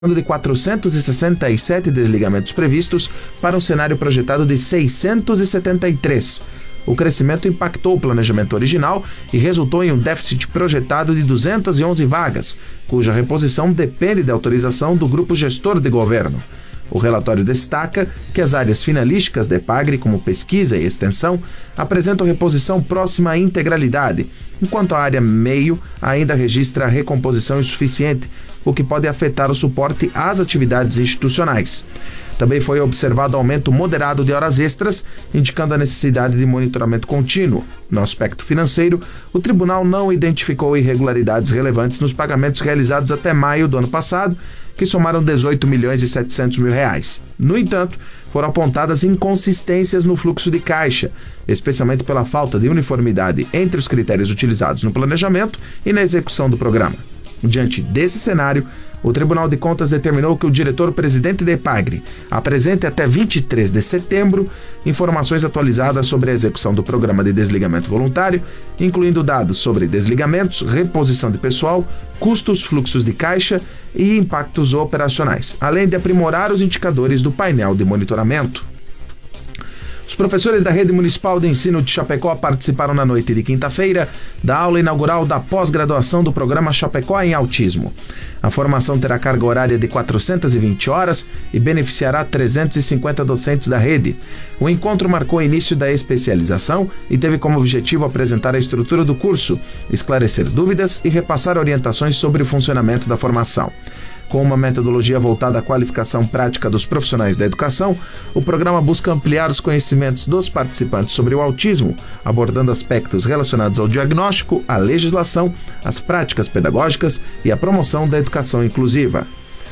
de 467 desligamentos previstos para um cenário projetado de 673. O crescimento impactou o planejamento original e resultou em um déficit projetado de 211 vagas, cuja reposição depende da autorização do grupo gestor de governo. O relatório destaca que as áreas finalísticas da EPAGRE, como pesquisa e extensão, apresentam reposição próxima à integralidade, enquanto a área meio ainda registra recomposição insuficiente, o que pode afetar o suporte às atividades institucionais. Também foi observado aumento moderado de horas extras, indicando a necessidade de monitoramento contínuo. No aspecto financeiro, o tribunal não identificou irregularidades relevantes nos pagamentos realizados até maio do ano passado, que somaram 18 milhões e 700 mil reais. No entanto, foram apontadas inconsistências no fluxo de caixa, especialmente pela falta de uniformidade entre os critérios utilizados no planejamento e na execução do programa. Diante desse cenário, o Tribunal de Contas determinou que o diretor-presidente da EPAGRE apresente até 23 de setembro informações atualizadas sobre a execução do programa de desligamento voluntário, incluindo dados sobre desligamentos, reposição de pessoal, custos, fluxos de caixa e impactos operacionais, além de aprimorar os indicadores do painel de monitoramento. Os professores da Rede Municipal de Ensino de Chapecó participaram na noite de quinta-feira da aula inaugural da pós-graduação do programa Chapecó em Autismo. A formação terá carga horária de 420 horas e beneficiará 350 docentes da rede. O encontro marcou o início da especialização e teve como objetivo apresentar a estrutura do curso, esclarecer dúvidas e repassar orientações sobre o funcionamento da formação. Com uma metodologia voltada à qualificação prática dos profissionais da educação, o programa busca ampliar os conhecimentos dos participantes sobre o autismo, abordando aspectos relacionados ao diagnóstico, à legislação, às práticas pedagógicas e à promoção da educação inclusiva.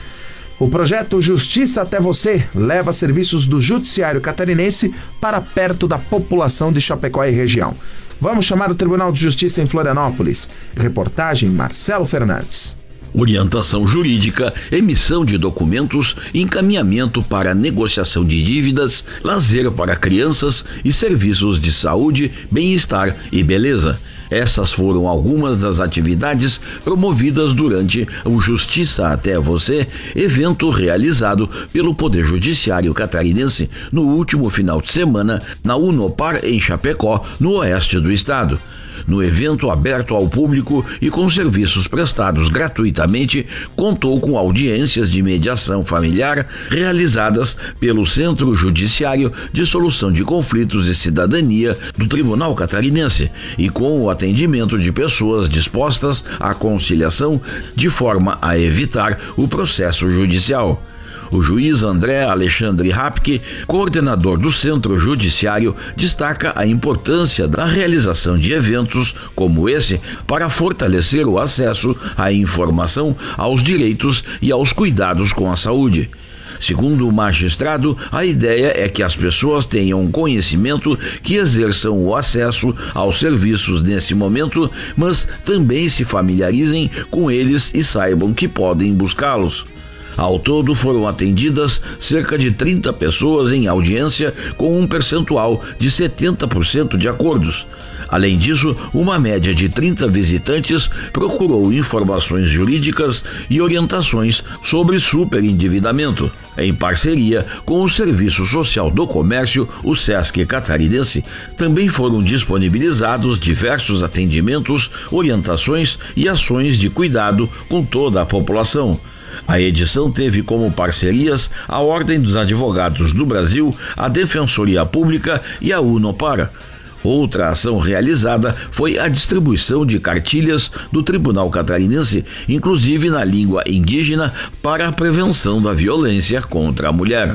O projeto Justiça até Você leva serviços do Judiciário Catarinense para perto da população de Chapecó e região. Vamos chamar o Tribunal de Justiça em Florianópolis. Reportagem Marcelo Fernandes. Orientação jurídica, emissão de documentos, encaminhamento para negociação de dívidas, lazer para crianças e serviços de saúde, bem-estar e beleza. Essas foram algumas das atividades promovidas durante o Justiça até Você, evento realizado pelo Poder Judiciário Catarinense no último final de semana na Unopar em Chapecó, no oeste do estado. No evento aberto ao público e com serviços prestados gratuitamente, contou com audiências de mediação familiar realizadas pelo Centro Judiciário de Solução de Conflitos e Cidadania do Tribunal Catarinense e com o atendimento de pessoas dispostas à conciliação de forma a evitar o processo judicial. O juiz André Alexandre Rapke, coordenador do Centro Judiciário, destaca a importância da realização de eventos como esse para fortalecer o acesso à informação, aos direitos e aos cuidados com a saúde. Segundo o magistrado, a ideia é que as pessoas tenham conhecimento, que exerçam o acesso aos serviços nesse momento, mas também se familiarizem com eles e saibam que podem buscá-los. Ao todo foram atendidas cerca de 30 pessoas em audiência, com um percentual de 70% de acordos. Além disso, uma média de 30 visitantes procurou informações jurídicas e orientações sobre superendividamento. Em parceria com o Serviço Social do Comércio, o SESC Catarinense, também foram disponibilizados diversos atendimentos, orientações e ações de cuidado com toda a população. A edição teve como parcerias a Ordem dos Advogados do Brasil, a Defensoria Pública e a Unopar. Outra ação realizada foi a distribuição de cartilhas do Tribunal Catarinense, inclusive na língua indígena, para a prevenção da violência contra a mulher.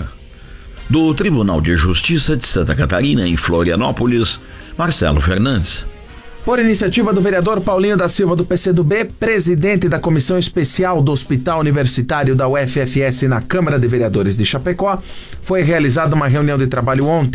Do Tribunal de Justiça de Santa Catarina, em Florianópolis, Marcelo Fernandes. Por iniciativa do vereador Paulinho da Silva do PCdoB, presidente da Comissão Especial do Hospital Universitário da UFFS na Câmara de Vereadores de Chapecó, foi realizada uma reunião de trabalho ontem.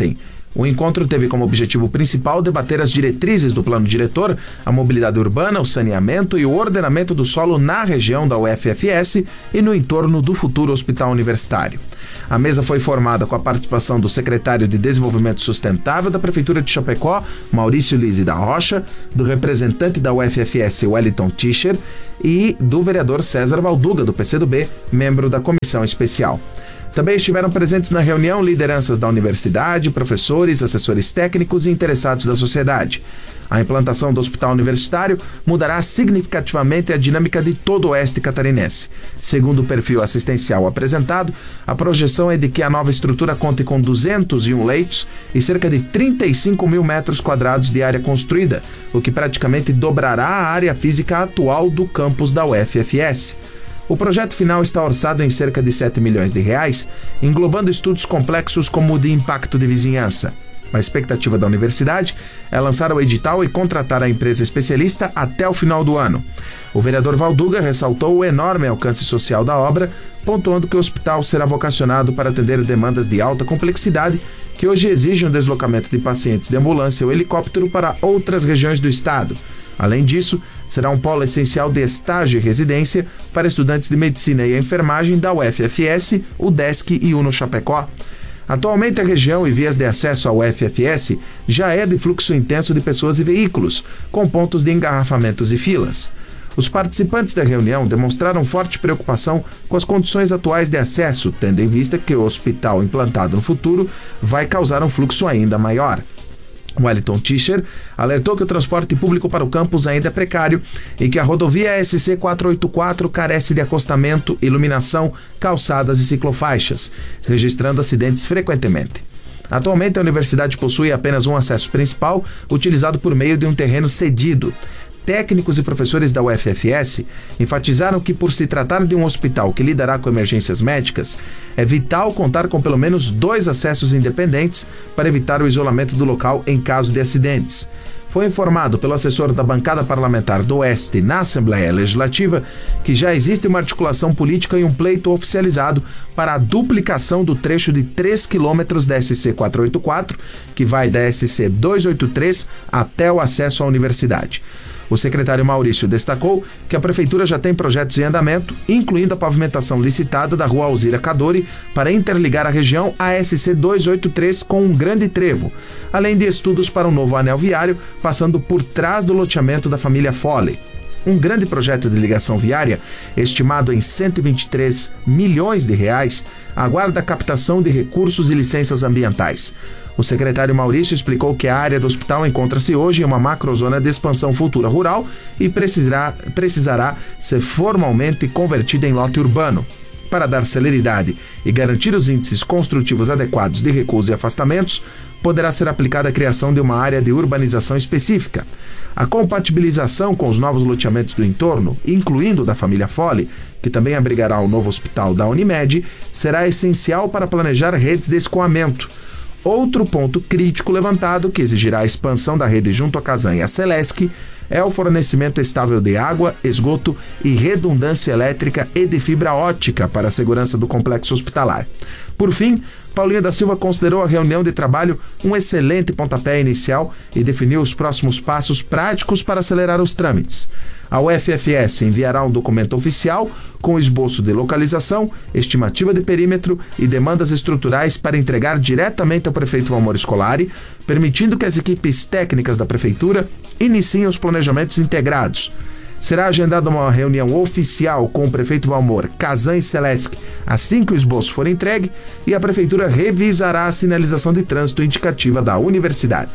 O encontro teve como objetivo principal debater as diretrizes do plano diretor, a mobilidade urbana, o saneamento e o ordenamento do solo na região da UFFS e no entorno do futuro hospital universitário. A mesa foi formada com a participação do secretário de Desenvolvimento Sustentável da Prefeitura de Chapecó, Maurício Lise da Rocha, do representante da UFFS, Wellington Tischer, e do vereador César Valduga, do PCdoB, membro da comissão especial. Também estiveram presentes na reunião lideranças da universidade, professores, assessores técnicos e interessados da sociedade. A implantação do hospital universitário mudará significativamente a dinâmica de todo o oeste catarinense. Segundo o perfil assistencial apresentado, a projeção é de que a nova estrutura conte com 201 leitos e cerca de 35 mil metros quadrados de área construída, o que praticamente dobrará a área física atual do campus da UFFS. O projeto final está orçado em cerca de 7 milhões de reais, englobando estudos complexos como o de impacto de vizinhança. A expectativa da universidade é lançar o edital e contratar a empresa especialista até o final do ano. O vereador Valduga ressaltou o enorme alcance social da obra, pontuando que o hospital será vocacionado para atender demandas de alta complexidade que hoje exigem o deslocamento de pacientes de ambulância ou helicóptero para outras regiões do estado. Além disso, será um polo essencial de estágio e residência para estudantes de medicina e enfermagem da UFFS, UDESC e UNO Chapecó. Atualmente, a região e vias de acesso à UFFS já é de fluxo intenso de pessoas e veículos, com pontos de engarrafamentos e filas. Os participantes da reunião demonstraram forte preocupação com as condições atuais de acesso, tendo em vista que o hospital implantado no futuro vai causar um fluxo ainda maior. Wellington Tischer alertou que o transporte público para o campus ainda é precário e que a rodovia SC 484 carece de acostamento, iluminação, calçadas e ciclofaixas, registrando acidentes frequentemente. Atualmente, a universidade possui apenas um acesso principal, utilizado por meio de um terreno cedido. Técnicos e professores da UFFS enfatizaram que, por se tratar de um hospital que lidará com emergências médicas, é vital contar com pelo menos 2 acessos independentes para evitar o isolamento do local em caso de acidentes. Foi informado pelo assessor da bancada parlamentar do Oeste na Assembleia Legislativa que já existe uma articulação política e um pleito oficializado para a duplicação do trecho de 3 quilômetros da SC 484, que vai da SC 283 até o acesso à universidade. O secretário Maurício destacou que a Prefeitura já tem projetos em andamento, incluindo a pavimentação licitada da Rua Alzira Cadori para interligar a região à SC 283 com um grande trevo, além de estudos para um novo anel viário passando por trás do loteamento da família Foley. Um grande projeto de ligação viária, estimado em 123 milhões de reais, aguarda a captação de recursos e licenças ambientais. O secretário Maurício explicou que a área do hospital encontra-se hoje em uma macrozona de expansão futura rural e precisará ser formalmente convertida em lote urbano. Para dar celeridade e garantir os índices construtivos adequados de recuos e afastamentos, poderá ser aplicada a criação de uma área de urbanização específica. A compatibilização com os novos loteamentos do entorno, incluindo o da família Foley, que também abrigará o novo hospital da Unimed, será essencial para planejar redes de escoamento. Outro ponto crítico levantado, que exigirá a expansão da rede junto à Casan e à Celesc, é o fornecimento estável de água, esgoto e redundância elétrica e de fibra óptica para a segurança do complexo hospitalar. Por fim, Paulinho da Silva considerou a reunião de trabalho um excelente pontapé inicial e definiu os próximos passos práticos para acelerar os trâmites. A UFFS enviará um documento oficial com esboço de localização, estimativa de perímetro e demandas estruturais para entregar diretamente ao prefeito Valmor Scolari, permitindo que as equipes técnicas da prefeitura iniciem os planejamentos integrados. Será agendada uma reunião oficial com o prefeito Valmor, Casan e Celesc assim que o esboço for entregue e a prefeitura revisará a sinalização de trânsito indicativa da universidade.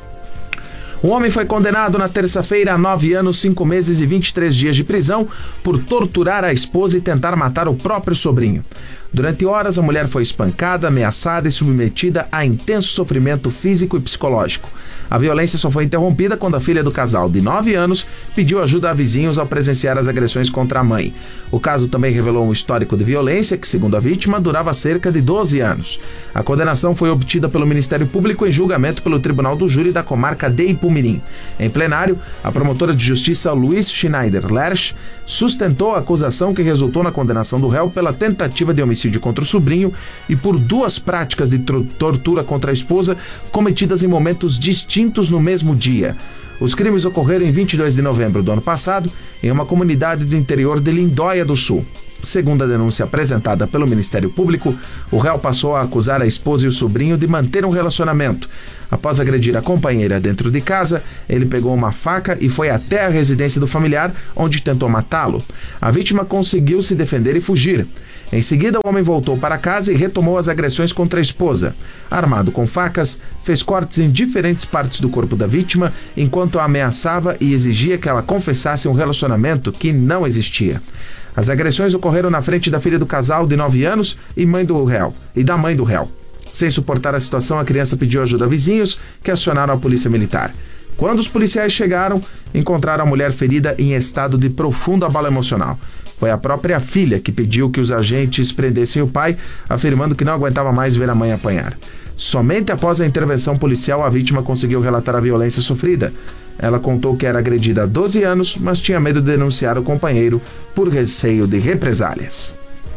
Um homem foi condenado na terça-feira a 9 anos, 5 meses e 23 dias de prisão por torturar a esposa e tentar matar o próprio sobrinho. Durante horas, a mulher foi espancada, ameaçada e submetida a intenso sofrimento físico e psicológico. A violência só foi interrompida quando a filha do casal, de 9 anos, pediu ajuda a vizinhos ao presenciar as agressões contra a mãe. O caso também revelou um histórico de violência que, segundo a vítima, durava cerca de 12 anos. A condenação foi obtida pelo Ministério Público em julgamento pelo Tribunal do Júri da Comarca de Ipumirim. Mirim. Em plenário, a promotora de justiça Luiz Schneider Lersch sustentou a acusação que resultou na condenação do réu pela tentativa de homicídio contra o sobrinho e por 2 práticas de tortura contra a esposa cometidas em momentos distintos no mesmo dia. Os crimes ocorreram em 22 de novembro do ano passado, em uma comunidade do interior de Lindóia do Sul. Segundo a denúncia apresentada pelo Ministério Público, o réu passou a acusar a esposa e o sobrinho de manter um relacionamento. Após agredir a companheira dentro de casa, ele pegou uma faca e foi até a residência do familiar, onde tentou matá-lo. A vítima conseguiu se defender e fugir. Em seguida, o homem voltou para casa e retomou as agressões contra a esposa. Armado com facas, fez cortes em diferentes partes do corpo da vítima, enquanto a ameaçava e exigia que ela confessasse um relacionamento que não existia. As agressões ocorreram na frente da filha do casal de 9 anos e da mãe do réu. Sem suportar a situação, a criança pediu ajuda a vizinhos, que acionaram a polícia militar. Quando os policiais chegaram, encontraram a mulher ferida em estado de profundo abalo emocional. Foi a própria filha que pediu que os agentes prendessem o pai, afirmando que não aguentava mais ver a mãe apanhar. Somente após a intervenção policial, a vítima conseguiu relatar a violência sofrida. Ela contou que era agredida há 12 anos, mas tinha medo de denunciar o companheiro por receio de represálias.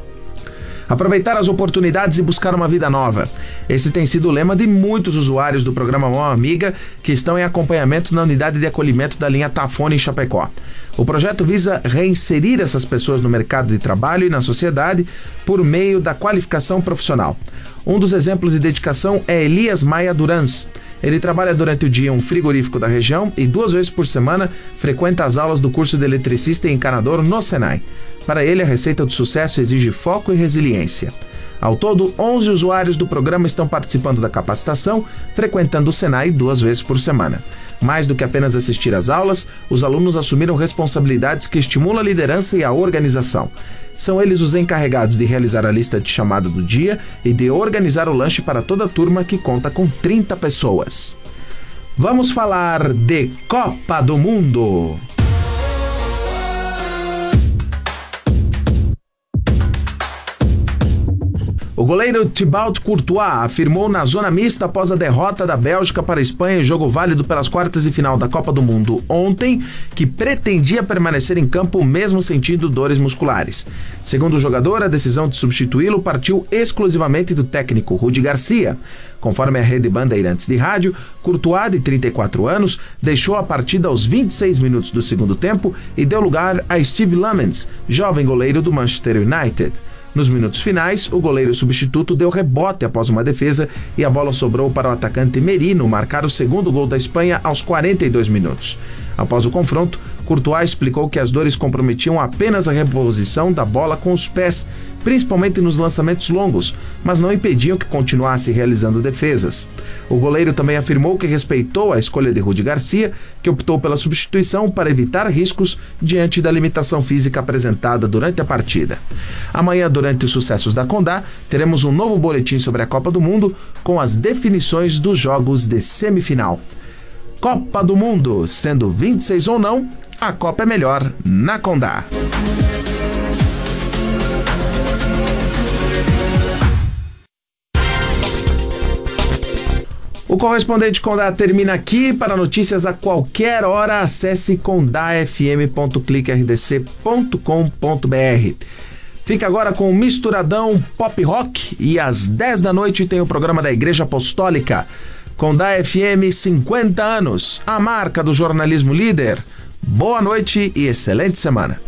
Aproveitar as oportunidades e buscar uma vida nova. Esse tem sido o lema de muitos usuários do programa Mão Amiga que estão em acompanhamento na unidade de acolhimento da linha Tafona em Chapecó. O projeto visa reinserir essas pessoas no mercado de trabalho e na sociedade por meio da qualificação profissional. Um dos exemplos de dedicação é Elias Maia Durans. Ele trabalha durante o dia em um frigorífico da região e 2 vezes por semana frequenta as aulas do curso de eletricista e encanador no Senai. Para ele, a receita do sucesso exige foco e resiliência. Ao todo, 11 usuários do programa estão participando da capacitação, frequentando o Senai 2 vezes por semana. Mais do que apenas assistir às aulas, os alunos assumiram responsabilidades que estimulam a liderança e a organização. São eles os encarregados de realizar a lista de chamada do dia e de organizar o lanche para toda a turma, que conta com 30 pessoas. Vamos falar de Copa do Mundo. O goleiro Thibaut Courtois afirmou na zona mista após a derrota da Bélgica para a Espanha em jogo válido pelas quartas de final da Copa do Mundo ontem, que pretendia permanecer em campo mesmo sentindo dores musculares. Segundo o jogador, a decisão de substituí-lo partiu exclusivamente do técnico Rudi Garcia. Conforme a Rede Bandeirantes de Rádio, Courtois, de 34 anos, deixou a partida aos 26 minutos do segundo tempo e deu lugar a Steve Lamens, jovem goleiro do Manchester United. Nos minutos finais, o goleiro substituto deu rebote após uma defesa e a bola sobrou para o atacante Merino marcar o segundo gol da Espanha aos 42 minutos. Após o confronto, Courtois explicou que as dores comprometiam apenas a reposição da bola com os pés, principalmente nos lançamentos longos, mas não impediam que continuasse realizando defesas. O goleiro também afirmou que respeitou a escolha de Rudi Garcia, que optou pela substituição para evitar riscos diante da limitação física apresentada durante a partida. Amanhã, durante os sucessos da Condá, teremos um novo boletim sobre a Copa do Mundo com as definições dos jogos de semifinal. Copa do Mundo, sendo 26 ou não, a Copa é melhor na Condá. O Correspondente Condá termina aqui. Para notícias a qualquer hora, acesse condafm.clickrdc.com.br. Fica agora com o Misturadão Pop Rock e às 10 da noite tem o programa da Igreja Apostólica. Condá FM 50 anos, a marca do jornalismo líder. Boa noite e excelente semana.